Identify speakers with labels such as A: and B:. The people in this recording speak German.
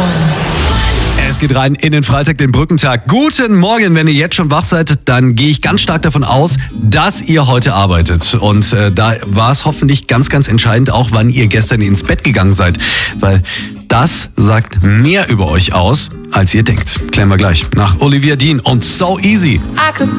A: Es geht rein in den Freitag, den Brückentag. Guten Morgen, wenn ihr jetzt schon wach seid, dann gehe ich ganz stark davon aus, dass ihr heute arbeitet. Und da war es hoffentlich ganz, ganz entscheidend, auch wann ihr gestern ins Bett gegangen seid. Weil das sagt mehr über euch aus, als ihr denkt. Klären wir gleich nach Olivia Dean und So Easy.
B: I could